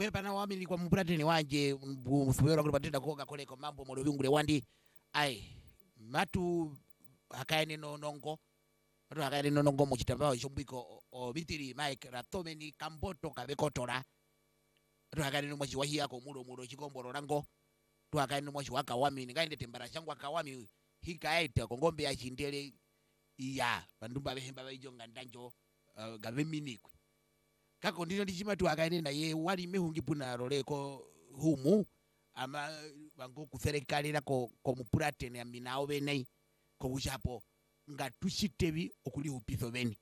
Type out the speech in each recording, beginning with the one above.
kwepa na wamini kwa mprateni wanje mfumero kwa patenda koga koleko mambo molo bingule wandi ai matu hakaene nongo matu hakaene nongo mu kitambao chombiko o bitiri Mike ratomeni kamboto kabekotora matu hakaene no mwachi wahi yako mulo chikomboro rango tu hakaene no mwachi waka wamini ngaende tembara changwa kawami hikaita kongombe ya chindele iya bandumba behemba bayijonga ndanjo gaveminikwe kako ndino ndichima tu akaene na ye wali mehungi puna roleko humu ama bango kuserekalira ko muprateni aminao benei ko bujapo ngatushitebi okuli hupitho beni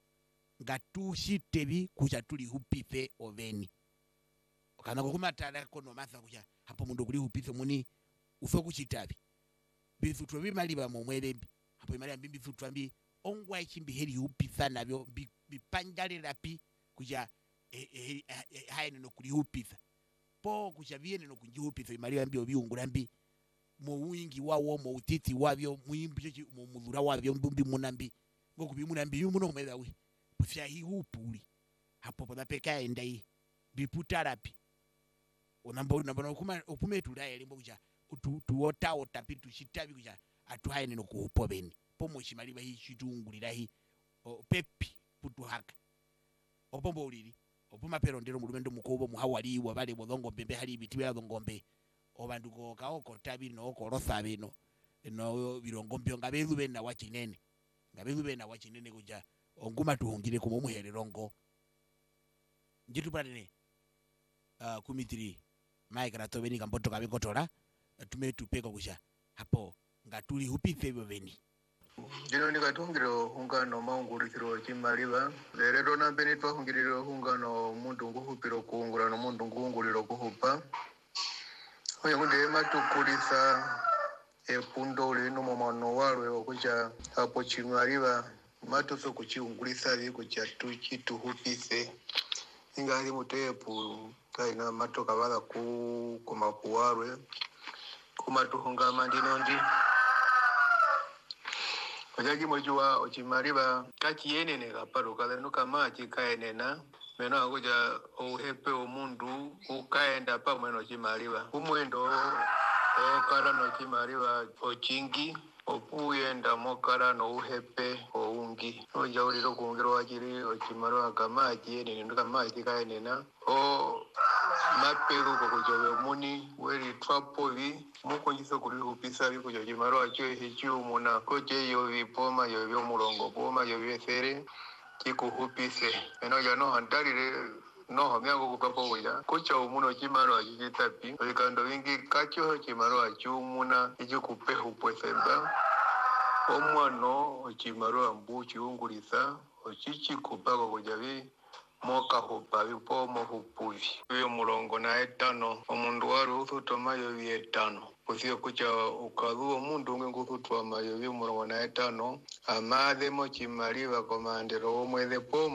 ngatushitebi kuja tuli hupithe oveni kana kumatala kono matha kuja hapo mundu kuli hupitho muni ufo kuchitabi bifutwa bimaliba momwelembi hapo imali mbimbi futwa mbi ongwa ichimbi heri hupitha nabyo bipanjale lapi kuja haine no kuli hupitha po kuja viene no kunji hupitha imali mbio biungulambi mo wingi wawo mo utiti wabyo muimbi mu mudhura wabyo mbumbi munambi ngo kubimunambi yumuno kumeza we bufya hi hupuli hapo poda peka endai biputarapi onambona kuma opume tulaye limbo kuja tuota otapi tushitabi kuja atuhaine no kuhupobeni pomo shimaliba hi chitungulira hi pepi putuhaka opombo ulili opuma pero ndero mulumendo mukobo muhawali wabale bodongo mbembe hali bitibya dongombe obanduko kaoko tabi no korosa bino no birongombe ngabezu bena wachinene kuja onguma tuhungire ko muhererongo njitu panene kumitiri Mike ratobeni kamboto kabekotora tumetupeka kuja hapo ngatuli hupithe boveni Jino nikatungiro hungano maungurikiro chimaliba lero nambeni twahungiriro hungano mundu nguhupiro kuungura no mundu ngunguliro kuhupa oyo nde matukulisa epundo lino momano walwe okuja hapo chimaliba matuso kuchiungulisa biko chatuchi tuhupise ingali mutepu kaina matoka bala ku komapuarwe kumatuhunga mandinondi Ojaji mojua ochimaliba kachiene ne kaparo kala nuka machi kaenena meno agoja ohepe omundu ukaenda pa mweno chimaliba umwendo okara no chimaliba ochingi opuyenda mokara no uhepe oungi oja uliro kuongero wachiri ochimaliba kamachi ene nuka machi kaenena o mapego kokojowe muni weri twapovi muko njiso kuli upisa biko jimaro acho hichu muna koje yo vipoma yo vyo mulongo poma yo vyesere kiko hupise eno jano handalire no hamyango kukapo wija kocha umuno chimaro ajitapi olikando wingi kacho chimaro achu muna ijo kupehu pwesemba omwano chimaro ambuchi ungulisa ochichi kupako kujavi moka hupa vipomo hupuvi vyo mulongo na etano omundu waru uthuto mayo vietano kusio kucha ukadhuo mundu unge nguthuto mayo vyo mulongo na etano amadhe mochimaliva komandero omwethe pomo